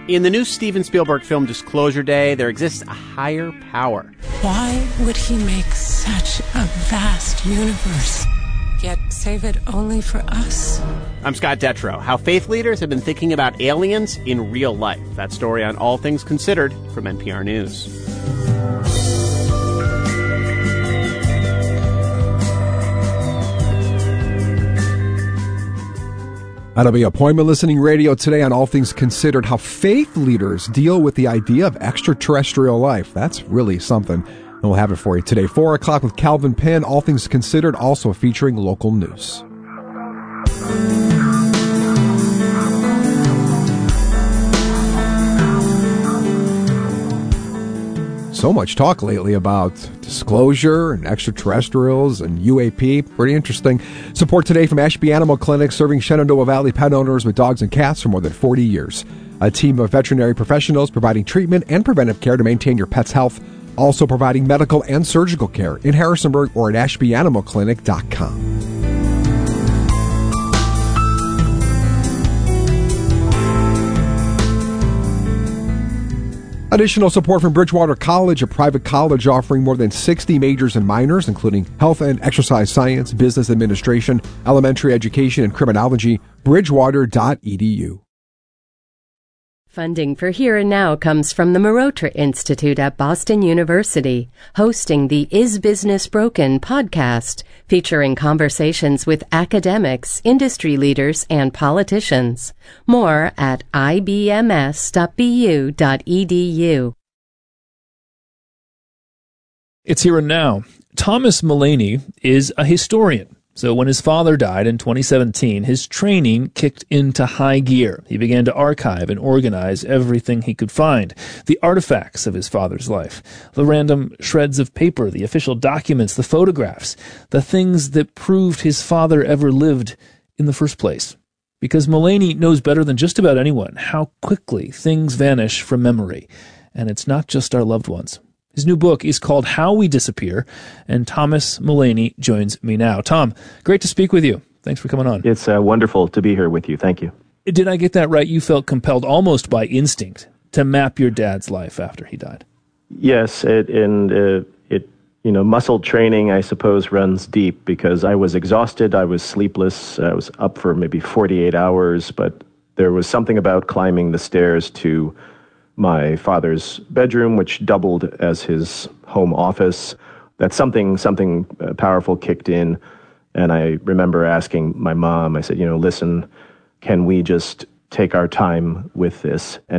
In the new Steven Spielberg film Disclosure Day, there exists a higher power. Why would he make such a vast universe, yet save it only for us? I'm Scott Detrow. How faith leaders have been thinking about aliens in real life. That story on All Things Considered from NPR News. That'll be Appointment Listening Radio today on All Things Considered, how faith leaders deal with the idea of extraterrestrial life. That's really something. And we'll have it for you today, 4 o'clock with Calvin Penn, All Things Considered, also featuring local news. So much talk lately about disclosure and extraterrestrials and UAP. Pretty interesting. Support today from Ashby Animal Clinic, serving Shenandoah Valley pet owners with dogs and cats for more than 40 years. A team of veterinary professionals providing treatment and preventive care to maintain your pet's health. Also providing medical and surgical care in Harrisonburg or at ashbyanimalclinic.com. Additional support from Bridgewater College, a private college offering more than 60 majors and minors, including health and exercise science, business administration, elementary education, and criminology. Bridgewater.edu. Funding for Here and Now comes from the Marotra Institute at Boston University, hosting the Is Business Broken podcast, featuring conversations with academics, industry leaders, and politicians. More at ibms.bu.edu. It's Here and Now. Thomas Mullaney is a historian. So when his father died in 2017, his training kicked into high gear. He began to archive and organize everything he could find, the artifacts of his father's life, the random shreds of paper, the official documents, the photographs, the things that proved his father ever lived in the first place. Because Mullaney knows better than just about anyone how quickly things vanish from memory. And it's not just our loved ones. His new book is called How We Disappear, and Thomas Mullaney joins me now. Tom, great to speak with you. Thanks for coming on. It's wonderful to be here with you. Thank you. Did I get that right? You felt compelled almost by instinct to map your dad's life after he died. Yes, muscle training, I suppose, runs deep because I was exhausted. I was sleepless. I was up for maybe 48 hours, but there was something about climbing the stairs to my father's bedroom, which doubled as his home office, that something powerful kicked in. And I remember asking my mom, I said, listen, can we just take our time with this? And